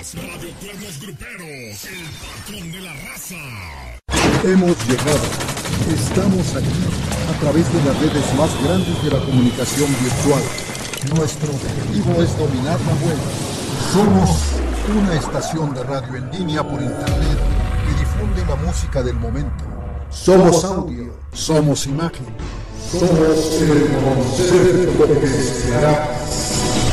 Radio Cuernos Gruperos, el patrón de la raza. Hemos llegado. Estamos aquí a través de las redes más grandes de la comunicación virtual. Nuestro objetivo es dominar la web. Somos una estación de radio en línea por internet que difunde la música del momento. Somos audio, somos imagen, somos el concepto que será.